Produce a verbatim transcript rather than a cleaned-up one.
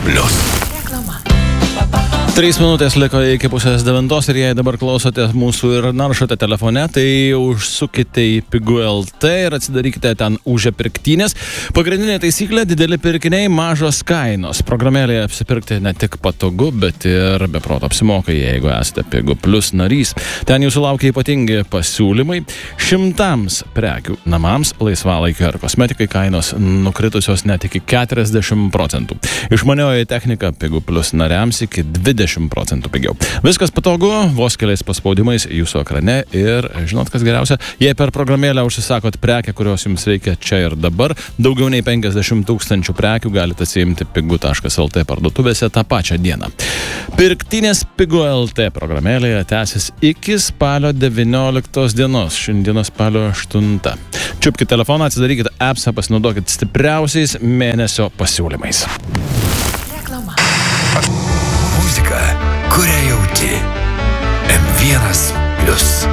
plius. Trys minutės liko iki pusės devintos ir jei dabar klausote mūsų ir naršote telefone, tai užsukite į Pigu L T ir atsidarykite ten už pirktynės. Pagrindinė taisyklė – dideli pirkiniai, mažos kainos. Programėlėje apsipirkti ne tik patogu, bet ir be proto apsimoka, jeigu esate Pigu Plus narys. Ten jūsų laukia ypatingi pasiūlymai. Šimtams prekių namams, laisvalaikio ar kosmetikai kainos nukritusios net iki keturiasdešimt procentų. Išmanioji technika Pigu Plus nariams iki dvidešimt procentų pigiau. Viskas patogu, vos keliais paspaudimais jūsų ekrane ir žinot, kas geriausia, jei per programėlę užsisakot prekę, kurios jums reikia čia ir dabar, daugiau nei penkiasdešimt tūkstančių prekių galite atsiimti pigu taškas el te parduotuvėse tą pačią dieną. Pirktynės Pigu L T programėlėje tęsis iki spalio devynioliktos dienos, šiandienos spalio aštunta. Čiupkite telefoną, atsidarykite appsą, pasinaudokite stipriausiais mėnesio pasiūlymais. Muzika, kurią jauti. em vienas plius.